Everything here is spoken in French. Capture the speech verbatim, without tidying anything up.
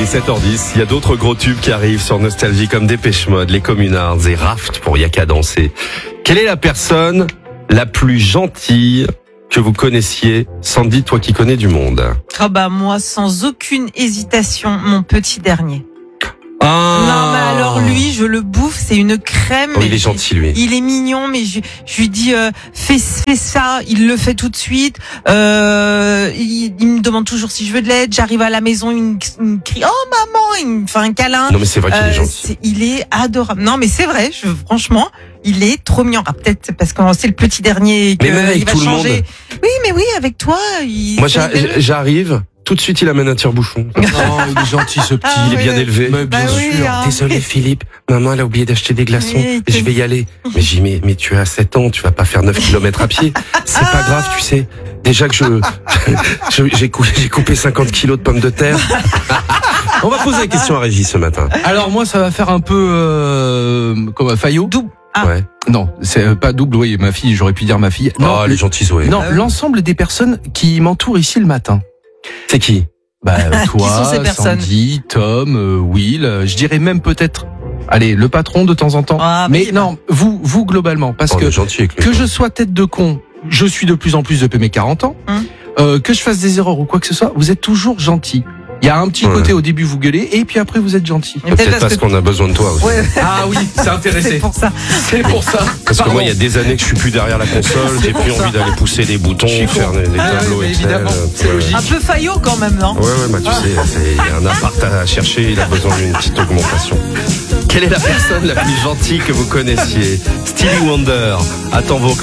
sept heures dix, il y a d'autres gros tubes qui arrivent sur Nostalgie comme Dépêche Mode, Les Communards et Raft pour Y'a qu'à danser. Quelle est la personne la plus gentille que vous connaissiez, Sandy, toi qui connais du monde? Ah bah moi, sans aucune hésitation, mon petit dernier. Ah. Non mais alors lui, je le bouffe, c'est une crème. Oh, il est gentil lui. Il est mignon, mais je, je lui dis euh, fais, fais ça, il le fait tout de suite. Euh, il, il me demande toujours si je veux de l'aide. J'arrive à la maison, il me, il me crie oh maman, il me fait un câlin. Non mais c'est vrai qu'il Euh, est gentil. c'est- il est adorable. Non mais c'est vrai, je, franchement, il est trop mignon. Ah, peut-être c'est parce que c'est le petit dernier que Mais même avec il va tout le changer. monde. Oui mais oui, avec toi. Il, Moi c'est j'a- rigolo. j'arrive, tout de suite il amène un tire-bouchon. Non, il est gentil ce petit. Ah, Il est oui, bien oui. élevé. Mais bien Bah oui, sûr. hein. Désolé Philippe, maman elle a oublié d'acheter des glaçons, Oui, je vais y aller. Mais j'ai dit mais, mais tu as sept ans, tu vas pas faire neuf kilomètres à pied. C'est pas grave, tu sais. Déjà que je, je- j'ai coupé, j'ai coupé cinquante kilos de pommes de terre. On va poser la question à Régis ce matin. Alors moi, ça va faire un peu euh, comme un faillot. Double. Ah. Ouais. Non, c'est euh, pas double. Oui, ma fille, j'aurais pu dire ma fille. Non, Oh, elle est gentille Zoé. non, Ah oui. l'ensemble des personnes qui m'entourent ici le matin. C'est qui? Bah toi, Qui sont ces personnes Sandy, Tom, euh, Will. euh, Je dirais même peut-être. Allez, le patron de temps en temps. Ah, Mais oui, non, vous, vous globalement, parce Oh, que elle est gentille avec lui. que je sois tête de con, je suis de plus en plus depuis mes quarante ans. Hum. Euh, que je fasse des erreurs ou quoi que ce soit, vous êtes toujours gentil. Il y a un petit Ouais. côté au début vous gueulez et puis après vous êtes gentil. Mais Peut-être parce parce que- qu'on a besoin de toi aussi. Ouais, Ah oui, c'est c'est intéressé. pour ça. C'est pour ça. Parce que moi, il y a des années que je suis plus derrière la console, C'est j'ai pour plus ça. envie d'aller pousser les boutons, Je suis con. faire des, des Ah ouais, tableaux mais Excel. évidemment, c'est Ouais, logique. Un peu faillot quand même, non? Ouais, ouais, bah tu sais, c'est- il y a un appart à chercher, il a besoin d'une petite augmentation. Quelle est la personne la plus gentille que vous connaissiez? Stevie Wonder attend vos